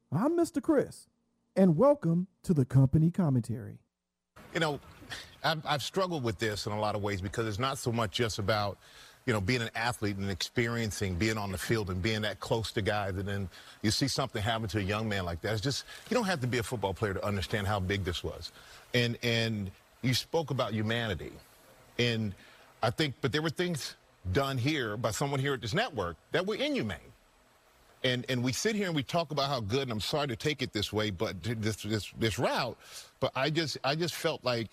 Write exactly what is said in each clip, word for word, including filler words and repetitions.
I'm Mister Chris, and welcome to the company commentary. You know, I've, I've struggled with this in a lot of ways because it's not so much just about, you know, being an athlete and experiencing being on the field and being that close to guys, and then you see something happen to a young man like that. It's just, you don't have to be a football player to understand how big this was. And and you spoke about humanity. And I think, but there were things done here by someone here at this network that were inhumane. And and we sit here and we talk about how good, and I'm sorry to take it this way, but this this this route, but I just I just felt like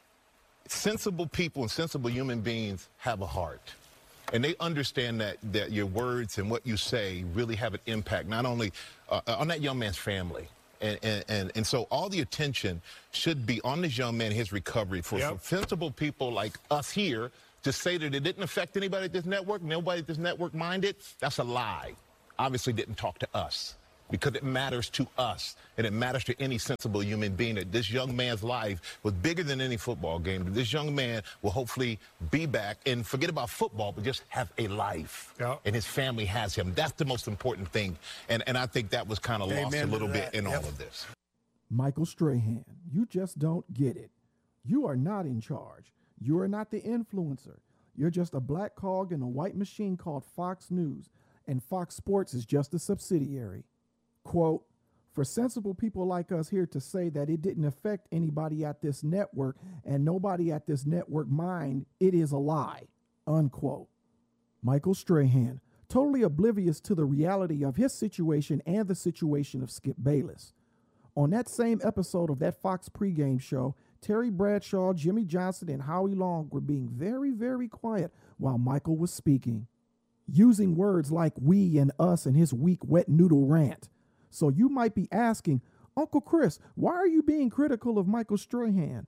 sensible people and sensible human beings have a heart. And they understand that that your words and what you say really have an impact, not only uh, on that young man's family. And, and, and, and so all the attention should be on this young man, his recovery. For, yep. for sensible people like us here to say that it didn't affect anybody at this network, nobody at this network minded, that's a lie. Obviously didn't talk to us, because it matters to us, and it matters to any sensible human being that this young man's life was bigger than any football game. This young man will hopefully be back and forget about football, but just have a life. Yep. And his family has him. That's the most important thing. And and I think that was kind of lost a little bit in yep. all of this. Michael Strahan, you just don't get it. You are not in charge. You are not the influencer. You're just a black cog in a white machine called Fox News. And Fox Sports is just a subsidiary. Quote, for sensible people like us here to say that it didn't affect anybody at this network and nobody at this network mind, it is a lie, unquote. Michael Strahan, totally oblivious to the reality of his situation and the situation of Skip Bayless. On that same episode of that Fox pregame show, Terry Bradshaw, Jimmy Johnson, and Howie Long were being very, very quiet while Michael was speaking, using words like we and us in his weak wet noodle rant. So you might be asking, Uncle Chris, why are you being critical of Michael Strahan?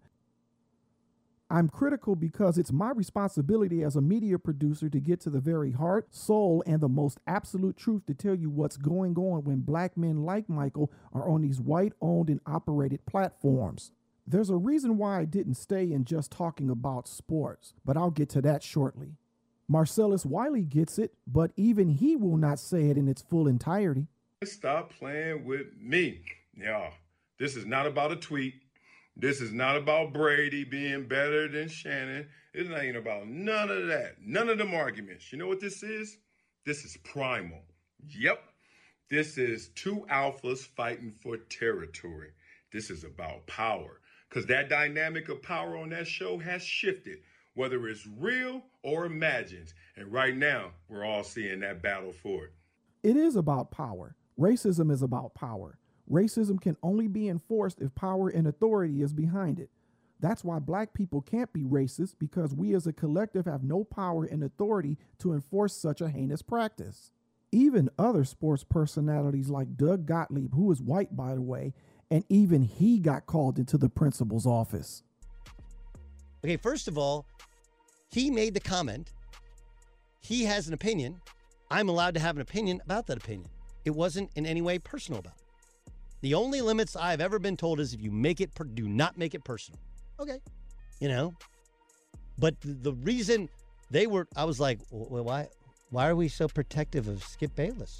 I'm critical because it's my responsibility as a media producer to get to the very heart, soul, and the most absolute truth to tell you what's going on when black men like Michael are on these white-owned and operated platforms. There's a reason why I didn't stay in just talking about sports, but I'll get to that shortly. Marcellus Wiley gets it, but even he will not say it in its full entirety. Stop playing with me. Yeah, this is not about a tweet. This is not about Brady being better than Shannon. It ain't about none of that. None of them arguments. You know what this is? This is primal. Yep. This is two alphas fighting for territory. This is about power. Because that dynamic of power on that show has shifted, whether it's real or imagined. And right now, we're all seeing that battle for it. It is about power. Racism is about power. Racism can only be enforced if power and authority is behind it. That's why black people can't be racist, because we as a collective have no power and authority to enforce such a heinous practice. Even other sports personalities like Doug Gottlieb, who is white, by the way, and even he got called into the principal's office. Okay, first of all, he made the comment. He has an opinion. I'm allowed to have an opinion about that opinion. It wasn't in any way personal about it. The only limits I've ever been told is if you make it, per- do not make it personal. Okay. You know, but the reason they were, I was like, well, why, why are we so protective of Skip Bayless?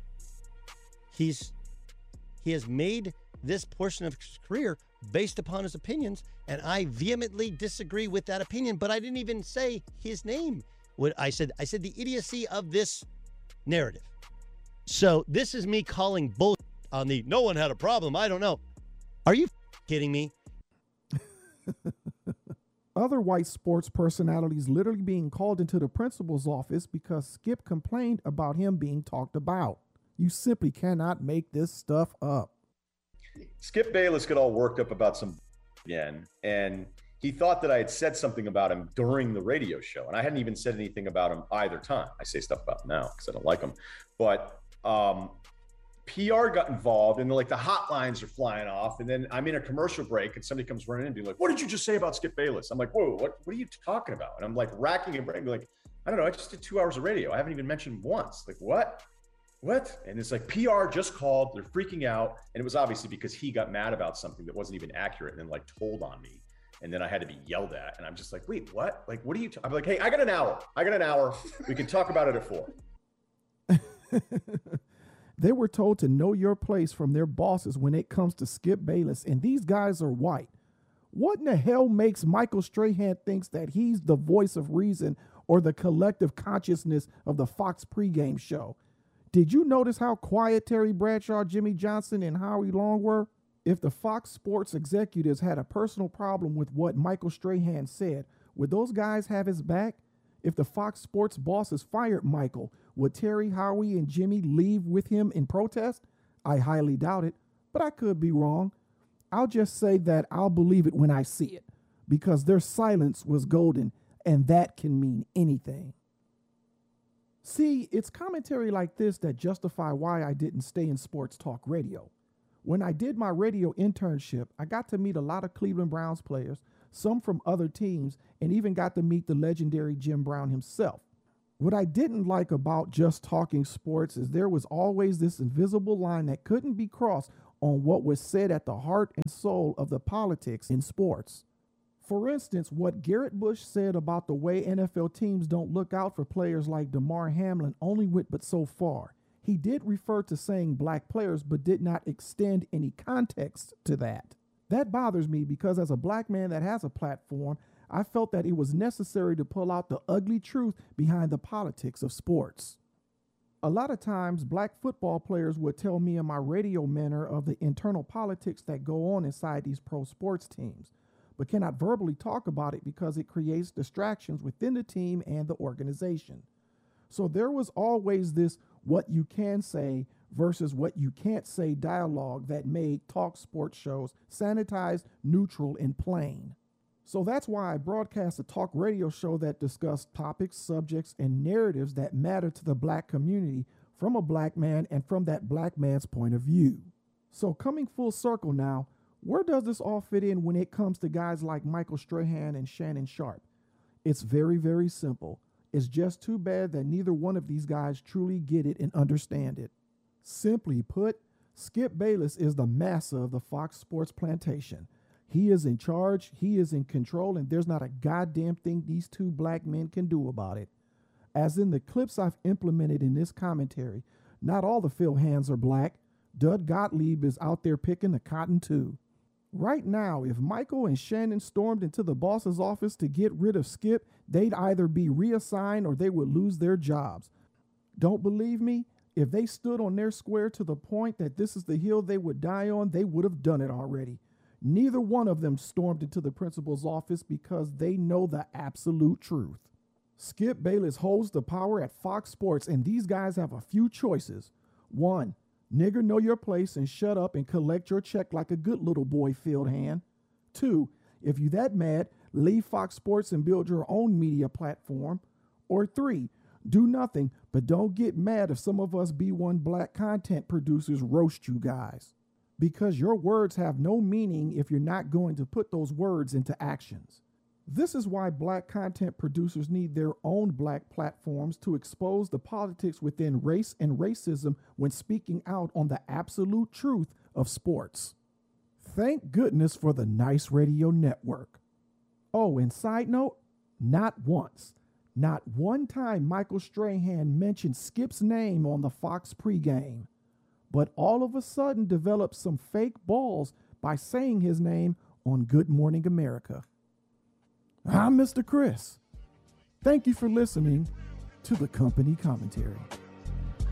He's, he has made this portion of his career based upon his opinions, and I vehemently disagree with that opinion, but I didn't even say his name. What I said, I said the idiocy of this narrative. So this is me calling bull on the no one had a problem. I don't know. Are you kidding me? Other white sports personalities literally being called into the principal's office because Skip complained about him being talked about. You simply cannot make this stuff up. Skip Bayless got all worked up about some again, and he thought that I had said something about him during the radio show, and I hadn't even said anything about him either time. I say stuff about him now because I don't like him, but um, P R got involved, and like the hotlines are flying off, and then I'm in a commercial break, and somebody comes running in and be like, "What did you just say about Skip Bayless?" I'm like, "Whoa, what? What are you talking about?" And I'm like racking a brain, like, "I don't know. I just did two hours of radio. I haven't even mentioned once." Like, what? What? And it's like P R just called. They're freaking out, and it was obviously because he got mad about something that wasn't even accurate, and then like told on me. And then I had to be yelled at. And I'm just like, wait, what? Like, what are you? T-? I'm like, hey, I got an hour. I got an hour. We can talk about it at four. They were told to know your place from their bosses when it comes to Skip Bayless, and these guys are white. What in the hell makes Michael Strahan thinks that he's the voice of reason or the collective consciousness of the Fox pregame show? Did you notice how quiet Terry Bradshaw, Jimmy Johnson, and Howie Long were? If the Fox Sports executives had a personal problem with what Michael Strahan said, would those guys have his back? If the Fox Sports bosses fired Michael, would Terry, Howie, and Jimmy leave with him in protest? I highly doubt it, but I could be wrong. I'll just say that I'll believe it when I see it, because their silence was golden, and that can mean anything. See, it's commentary like this that justify why I didn't stay in sports talk radio. When I did my radio internship, I got to meet a lot of Cleveland Browns players, some from other teams, and even got to meet the legendary Jim Brown himself. What I didn't like about just talking sports is there was always this invisible line that couldn't be crossed on what was said at the heart and soul of the politics in sports. For instance, what Garrett Bush said about the way N F L teams don't look out for players like Damar Hamlin only went but so far. He did refer to saying black players, but did not extend any context to that. That bothers me because as a black man that has a platform, I felt that it was necessary to pull out the ugly truth behind the politics of sports. A lot of times, black football players would tell me in my radio manner of the internal politics that go on inside these pro sports teams, but cannot verbally talk about it because it creates distractions within the team and the organization. So there was always this what you can say versus what you can't say dialogue that made talk sports shows sanitized, neutral, and plain. So that's why I broadcast a talk radio show that discussed topics, subjects, and narratives that matter to the black community from a black man and from that black man's point of view. So coming full circle now, where does this all fit in when it comes to guys like Michael Strahan and Shannon Sharpe? It's very, very simple. It's just too bad that neither one of these guys truly get it and understand it. Simply put, Skip Bayless is the massa of the Fox Sports plantation. He is in charge, he is in control, and there's not a goddamn thing these two black men can do about it. As in the clips I've implemented in this commentary, not all the Phil hands are black. Doug Gottlieb is out there picking the cotton too. Right now, if Michael and Shannon stormed into the boss's office to get rid of Skip, they'd either be reassigned or they would lose their jobs. Don't believe me? If they stood on their square to the point that this is the hill they would die on, they would have done it already. Neither one of them stormed into the principal's office because they know the absolute truth. Skip Bayless holds the power at Fox Sports, and these guys have a few choices. One, nigger, know your place and shut up and collect your check like a good little boy, field hand. Two, if you that mad, leave Fox Sports and build your own media platform. Or three, do nothing, but don't get mad if some of us B one black content producers roast you guys. Because your words have no meaning if you're not going to put those words into actions. This is why black content producers need their own black platforms to expose the politics within race and racism when speaking out on the absolute truth of sports. Thank goodness for the Nice Radio Network. Oh, and side note, not once, not one time Michael Strahan mentioned Skip's name on the Fox pregame, but all of a sudden developed some fake balls by saying his name on Good Morning America. I'm Mister Chris. Thank you for listening to the Company Commentary.